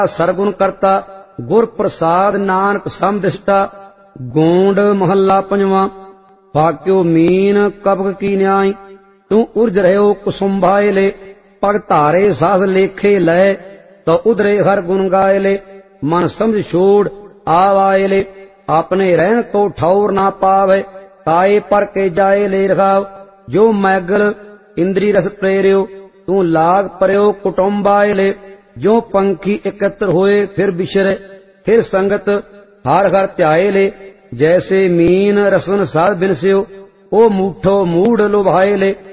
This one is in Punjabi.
ਸਰਗੁਣ ਕਰਤਾ ਗੁਰ ਪ੍ਰਸਾਦ ਨਾਨਕ ਸਮਦਿਸ਼ਟਾ। ਗੋਂਡ ਮਹੱਲਾ ਪੰਜਵਾਂ। ਭਾਕਿਓ ਮੀਨ ਕਬਕ ਕੀ ਨਿਆਈ ਤੂੰ ਉਰਜ ਰਹਿਓ ਕੁਸੁੰਭਾਏ ਲੈ। ਪਗ ਧਾਰੇ ਸਾਸ ਲੇਖੇ ਲੈ ਤੋ ਉਧਰੇ ਹਰ ਗੁਣ ਗਾਏ ਲੈ। ਮਨ ਸਮਝ ਛੋੜ ਆਵਾਏ ਲੈ ਆਪਣੇ ਰਹਿਣ ਕੋ ਠੌਰ ਨਾ ਪਾਵੇ। ਤਾਏ ਪਰ ਕੇ ਜਾਏ ਲੈ ਰਖਾਵ ਜੋ ਮੈਗਲ ਇੰਦਰੀ ਰਸ ਪ੍ਰੇਰਿਓ ਤੂੰ ਲਾਗ ਪਰਿਓ ਕੁਟੁੰਬਾਏ ਲੈ। ਜੋ ਪੰਖੀ ਇਕੱਤਰ ਹੋਏ ਫਿਰ ਬਿਸ਼ਰੇ ਫਿਰ ਸੰਗਤ ਹਰ ਹਰ ਧਿਆਏ ਲੈ। ਜੈਸੇ ਮੀਨ ਰਸਨ ਸਾਧ ਬਿਨਸਿਓ ਉਹ ਮੂਠੋ ਮੂੜ ਲੁਭਾਏ ਲੈ।